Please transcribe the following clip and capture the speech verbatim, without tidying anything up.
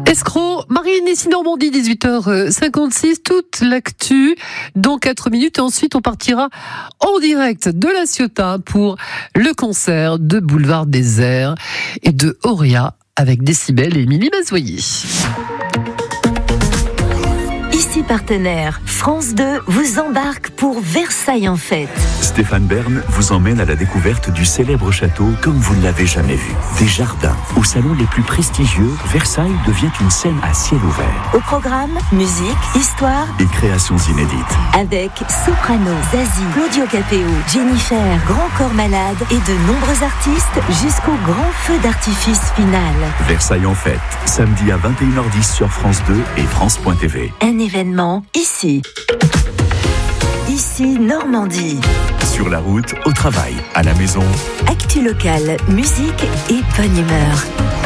Escroc, Marine, ici Normandie, dix-huit heures cinquante-six, toute l'actu dans quatre minutes. Et ensuite, on partira en direct de La Ciotat pour le concert de Boulevard Désert et de Auria avec Décibel et Émilie Mazoyer. Ici partenaire, France deux vous embarque pour Versailles en fête. Stéphane Bern vous emmène à la découverte du célèbre château comme vous ne l'avez jamais vu. Des jardins, aux salons les plus prestigieux, Versailles devient une scène à ciel ouvert. Au programme, musique, histoire et créations inédites. Avec Soprano, Zazie, Claudio Capéo, Jennifer, Grand Corps Malade et de nombreux artistes jusqu'au grand feu d'artifice final. Versailles en fête, samedi à vingt et une heures dix sur France deux et France point T V. Un événement ici. Ici Normandie. Sur la route, au travail, à la maison. Actu locale, musique et bonne humeur.